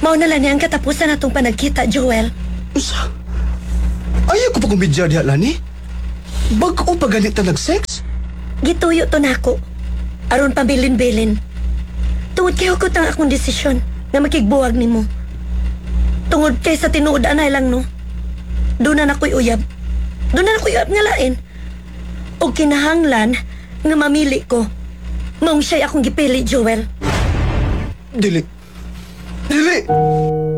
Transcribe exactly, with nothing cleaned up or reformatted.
Mao na lang niyang katapusan natong panagkita, Joel. Usa? Ayaw ko pa kumidya diha, Lani. Bago pa ganit na nag-sex? Gituyo to nako. Aron pabilin-bilin. Tungod kay hugot ang akong desisyon nga makigbuwag nimo. Tungod kay sa tinuod anay lang no. Doon na nako'y uyab. Doon na nako'y uyab nga lain. O kinahanglan nga mamili ko. Maong siya'y akong gipili, Joel. Dili. Dili!